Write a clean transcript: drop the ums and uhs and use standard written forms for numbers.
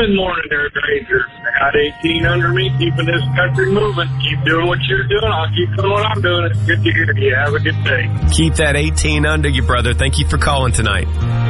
Good morning there, Rangers. I got 18 under me, keeping this country moving. Keep doing what you're doing. I'll keep doing what I'm doing. It's good to hear you. Have a good day. Keep that 18 under you, brother. Thank you for calling tonight.